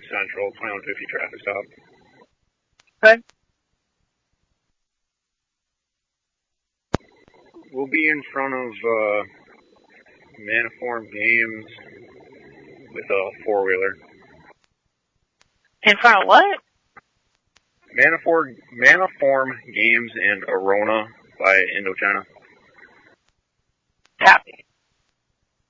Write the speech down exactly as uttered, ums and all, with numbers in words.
Central, twenty-one fifty traffic stop. Okay. We'll be in front of uh, Maniform Games with a four-wheeler. In front of what? Maniform, Maniform Games in Arona by Indochina. Copy.